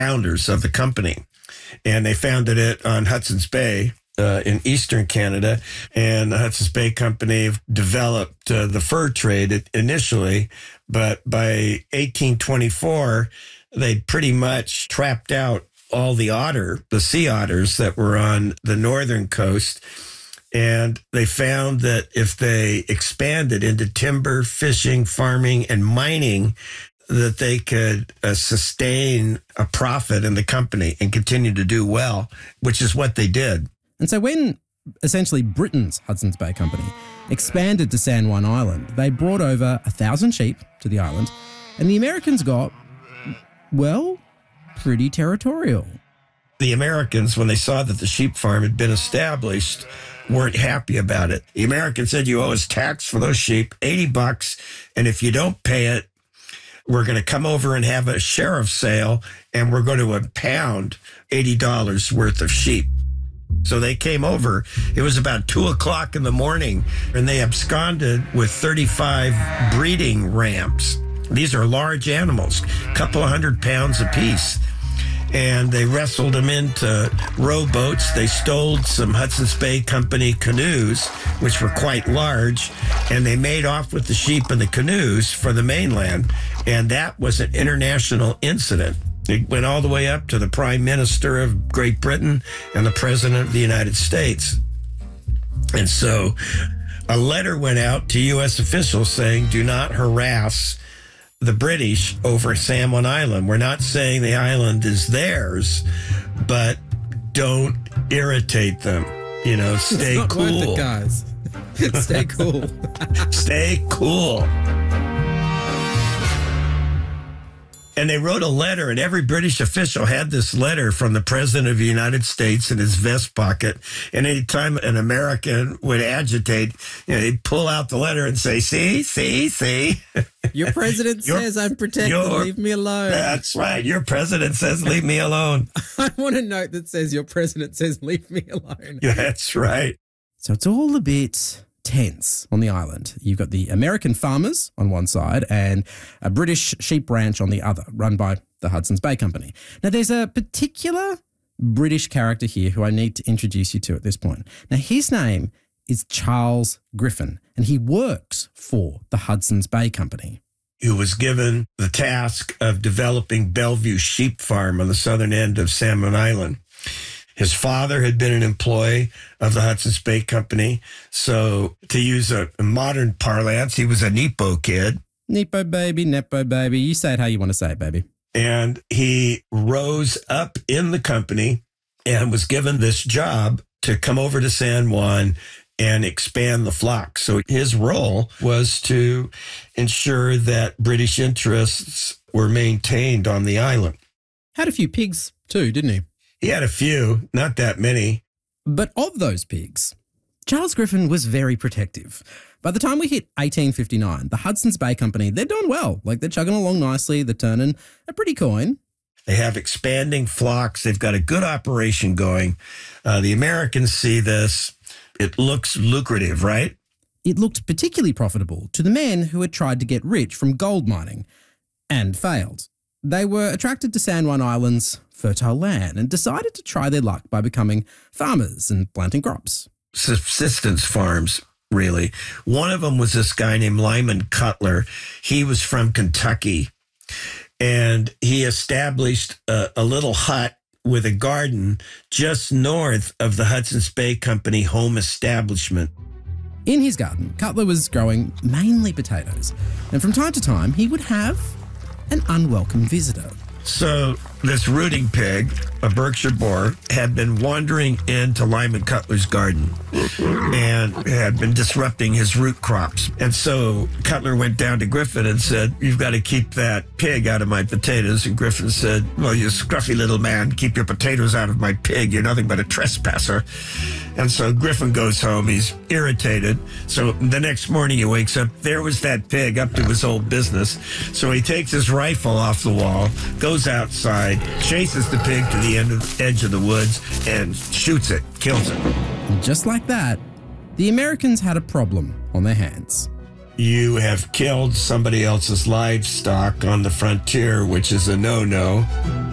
founders of the company. And they founded it on Hudson's Bay in eastern Canada. And the Hudson's Bay Company developed the fur trade initially. But by 1824, they'd pretty much trapped out all the sea otters that were on the northern coast. And they found that if they expanded into timber, fishing, farming, and mining, that they could sustain a profit in the company and continue to do well, which is what they did. And so when essentially Britain's Hudson's Bay Company expanded to San Juan Island, they brought over 1,000 sheep to the island, and the Americans got, well, pretty territorial. The Americans, when they saw that the sheep farm had been established, weren't happy about it. The Americans said, you owe us tax for those sheep, $80, and if you don't pay it, we're going to come over and have a sheriff's sale, and we're going to impound $80 worth of sheep. So they came over. It was about 2:00 in the morning, and they absconded with 35 breeding rams. These are large animals, a couple of 100 pounds apiece. And they wrestled them into rowboats. They stole some Hudson's Bay Company canoes, which were quite large, and they made off with the sheep and the canoes for the mainland. And that was an international incident. It went all the way up to the Prime Minister of Great Britain and the President of the United States. And so a letter went out to U.S. officials saying, do not harass the British over San Juan Island. We're not saying the island is theirs, but don't irritate them. You know, stay it's not cool. Worth it, guys. Stay cool. Stay cool. And they wrote a letter, and every British official had this letter from the President of the United States in his vest pocket. And anytime an American would agitate, he'd pull out the letter and say, see. Your president says I'm protected, leave me alone. That's right. Your president says, leave me alone. I want a note that says your president says, leave me alone. Yeah, that's right. So it's all a bit tense on the island. You've got the American farmers on one side and a British sheep ranch on the other, run by the Hudson's Bay Company. Now, there's a particular British character here who I need to introduce you to at this point. Now, his name is Charles Griffin, and he works for the Hudson's Bay Company. Who was given the task of developing Bellevue Sheep Farm on the southern end of San Juan Island. His father had been an employee of the Hudson's Bay Company. So to use a modern parlance, he was a Nepo kid. Nepo baby, Nepo baby. You say it how you want to say it, baby. And he rose up in the company and was given this job to come over to San Juan and expand the flock. So his role was to ensure that British interests were maintained on the island. Had a few pigs too, didn't he? He had a few, not that many. But of those pigs, Charles Griffin was very protective. By the time we hit 1859, the Hudson's Bay Company, they're doing well. Like, they're chugging along nicely. They're turning a pretty coin. They have expanding flocks. They've got a good operation going. The Americans see this. It looks lucrative, right? It looked particularly profitable to the men who had tried to get rich from gold mining and failed. They were attracted to San Juan Island's fertile land and decided to try their luck by becoming farmers and planting crops. Subsistence farms, really. One of them was this guy named Lyman Cutler. He was from Kentucky, and he established a little hut with a garden just north of the Hudson's Bay Company home establishment. In his garden, Cutler was growing mainly potatoes, and from time to time he would have an unwelcome visitor. So this rooting pig, a Berkshire boar, had been wandering into Lyman Cutler's garden and had been disrupting his root crops. And so Cutler went down to Griffin and said, you've got to keep that pig out of my potatoes. And Griffin said, well, you scruffy little man, keep your potatoes out of my pig. You're nothing but a trespasser. And so Griffin goes home. He's irritated. So the next morning he wakes up. There was that pig up to his old business. So he takes his rifle off the wall, goes outside, chases the pig to the edge of the woods, and shoots it, kills it. And just like that, the Americans had a problem on their hands. You have killed somebody else's livestock on the frontier, which is a no-no.